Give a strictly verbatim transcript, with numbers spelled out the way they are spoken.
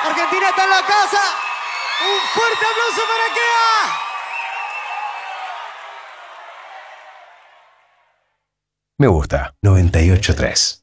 Argentina está en la casa. Un fuerte aplauso para Kea. Me gusta. noventa y ocho tres.